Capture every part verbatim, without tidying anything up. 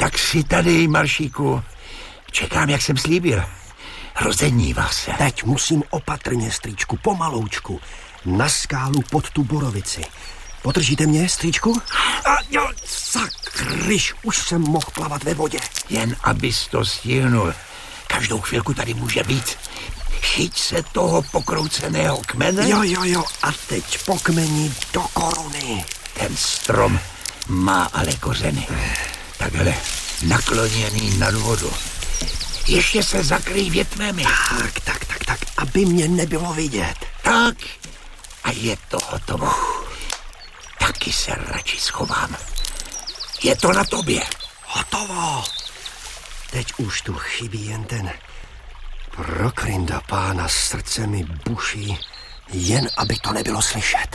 Tak si tady, Maršíku. Čekám, jak jsem slíbil. Rozeníva se. Teď musím opatrně, strýčku, pomaloučku. Na skálu pod tu borovici. Podržíte mě, strýčku? A jo, sakryš, už jsem mohl plavat ve vodě. Jen abys to stihnul. Každou chvilku tady může být. Chyť se toho pokrouceného kmene. Jo, jo, jo, a teď po kmeni do koruny. Ten strom má ale kořeny. Takhle nakloněný nad vodu. Ještě se zakryj větvemi. Tak, tak, tak, tak, aby mě nebylo vidět. Tak, a je to hotovo. Taky se radši schovám. Je to na tobě. Hotovo. Teď už tu chybí jen ten prokrynda pána, srdce mi buší, jen aby to nebylo slyšet.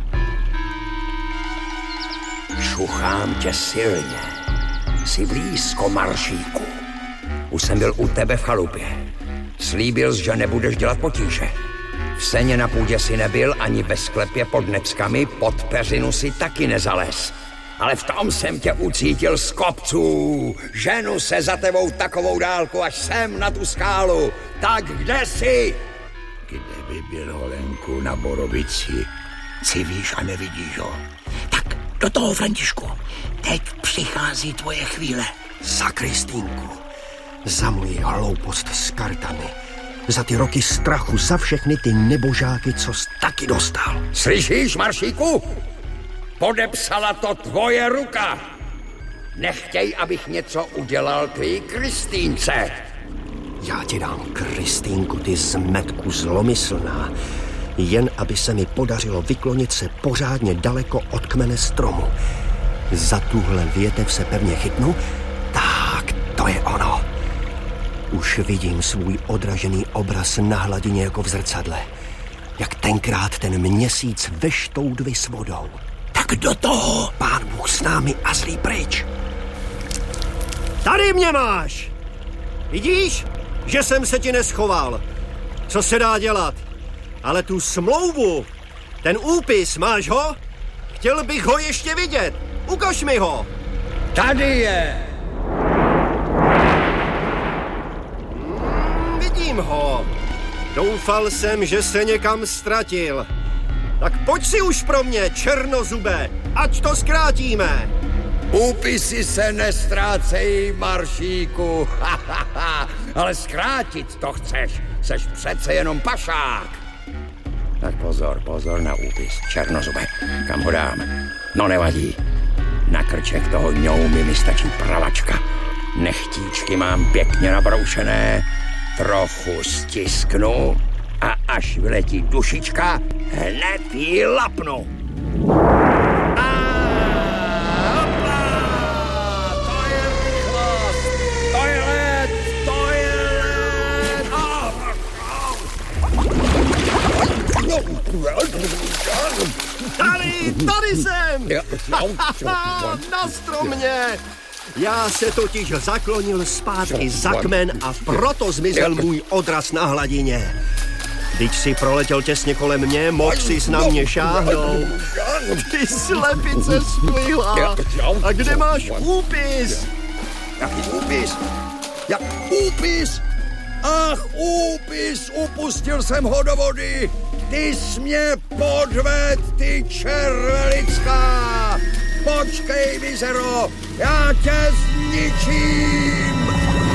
Šuchám tě silně. Jsi blízko, Maršíku. Už jsem byl u tebe v chalupě. Slíbil jsi, že nebudeš dělat potíže. V seně na půdě si nebyl, ani ve sklepě pod neckami, pod peřinu si taky nezalez. Ale v tom jsem tě ucítil z kopců. Ženu se za tebou takovou dálku až sem na tu skálu. Tak kde jsi? Kde by byl, Holenku, na borovici? Civíš a nevidíš ho. Tak do toho, Františku. Teď přichází tvoje chvíle. Za Kristýnku. Za moji hloupost s kartami. Za ty roky strachu, za všechny ty nebožáky, co jsi taky dostal. Slyšíš, Maršíku? Podepsala to tvoje ruka. Nechtěj, abych něco udělal tvý Kristýnce. Já ti dám, Kristýnku, ty zmetku zlomyslná. Jen aby se mi podařilo vyklonit se pořádně daleko od kmene stromu. Za tuhle větev se pevně chytnu. Tak, to je ono. Už vidím svůj odražený obraz na hladině jako v zrcadle. Jak tenkrát ten měsíc ve štoudvi s vodou. Tak do toho! Pán Bůh s námi a zlý pryč. Tady mě máš! Vidíš, že jsem se ti neschoval. Co se dá dělat? Ale tu smlouvu, ten úpis, máš ho? Chtěl bych ho ještě vidět. Ukaž mi ho. Tady je. Hmm, vidím ho. Doufal jsem, že se někam ztratil. Tak pojď si už pro mě, černozube, ať to zkrátíme. Úpisy se nestrácejí, Maršíku. Ale zkrátit to chceš. Seš přece jenom pašák. Tak pozor, pozor na úpis. Černozube, kam ho dám? No nevadí. Na krček toho ňoumy mi stačí pravačka. Nechtíčky mám pěkně nabroušené. Trochu stisknu a až vyletí dušička, hned ji lapnu. A hopla! To je rychlost! To je led! To je led! A... Tady, tady jsem! Na stromě! Já se totiž zaklonil zpátky za kmen a proto zmizel můj odraz na hladině. Když si proletěl těsně kolem mě, mohl jsi na mě šáhnout. Ty slepice splihla. A kde máš úpis? Jaký úpis? Jak úpis? Ach, úpis! Upustil jsem ho do vody! Ty jsi mě podved, ty červelická! Počkej, mizero, já tě zničím!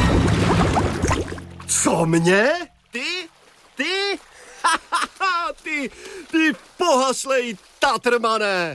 Co mě? Ty? Ty? ty, ty pohaslej tatrmané!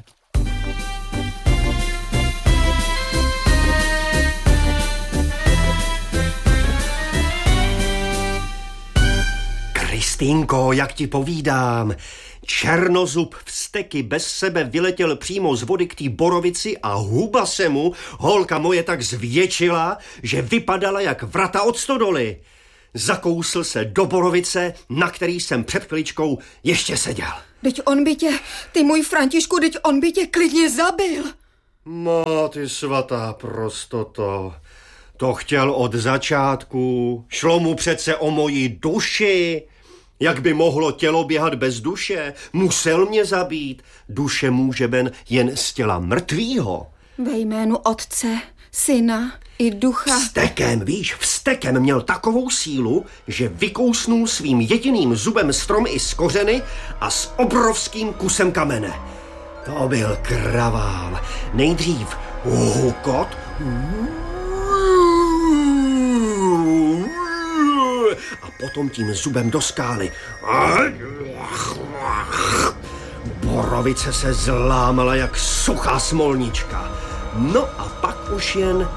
Kristýnko, jak ti povídám, černozub vzteky bez sebe vyletěl přímo z vody k té borovici a huba se mu, holka moje, tak zvětšila, že vypadala jak vrata od stodoly. Zakousl se do borovice, na který jsem před chviličkou ještě seděl. Teď on by tě, ty můj Františku, teď on by tě klidně zabil. No, ty svatá prostoto, to chtěl od začátku, šlo mu přece o moji duši. Jak by mohlo tělo běhat bez duše? Musel mě zabít. Duše může ben jen z těla mrtvýho. Ve jménu Otce, Syna i ducha. Vztekem, víš, vztekem měl takovou sílu, že vykousnul svým jediným zubem strom i z kořeny a s obrovským kusem kamene. To byl kravál. Nejdřív hukot a potom tím zubem do skály. Borovice se zlámala jak suchá smolnička. No a pak už jen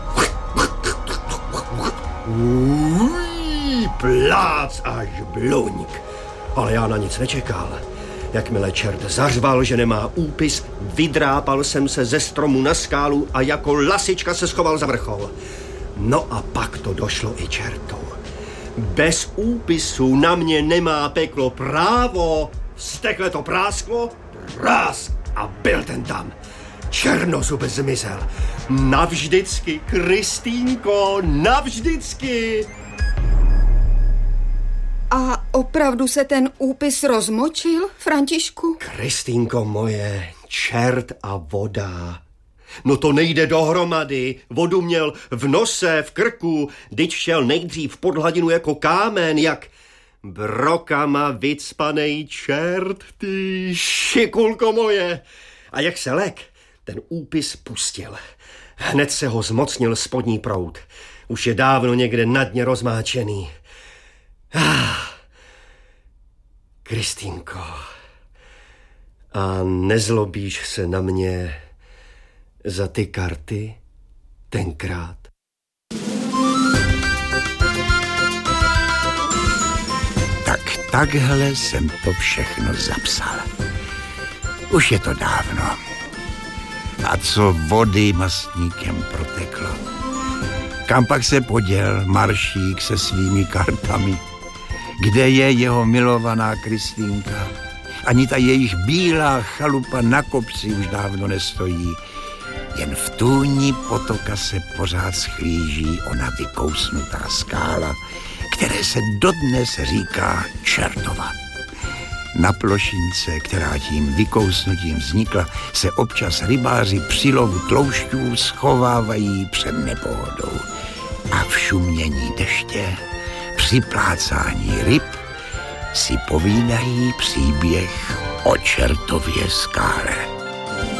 plác až bluňk. Ale já na nic nečekal. Jakmile čert zařval, že nemá úpis, vydrápal jsem se ze stromu na skálu a jako lasička se schoval za vrchol. No a pak to došlo i čertu. Bez úpisu na mě nemá peklo právo. Vztekle to prásklo, ráz a byl ten tam. Černozub zmizel. Navždycky, Kristýnko, navždycky. A opravdu se ten úpis rozmočil, Františku? Kristýnko moje, čert a voda. No to nejde dohromady. Vodu měl v nose, v krku, dyť šel nejdřív pod hladinu jako kámen, jak brokama vycpanej čert, ty šikulko moje. A jak se lek, ten úpis pustil. Hned se ho zmocnil spodní proud. Už je dávno někde na dně rozmáčený. Ah, Kristýnko, a nezlobíš se na mě za ty karty tenkrát? Tak takhle jsem to všechno zapsal. Už je to dávno. A co vody mastníkem proteklo. Kam pak se poděl Maršík se svými kartami? Kde je jeho milovaná Kristýnka? Ani ta jejich bílá chalupa na kopci už dávno nestojí. Jen v tůni potoka se pořád schlíží ona vykousnutá skála, které se dodnes říká Čertova. Na plošince, která tím vykousnutím vznikla, se občas rybáři při lovu tloušťů schovávají před nepohodou. A v šumění deště, při plácání ryb, si povídají příběh o Čertově skále.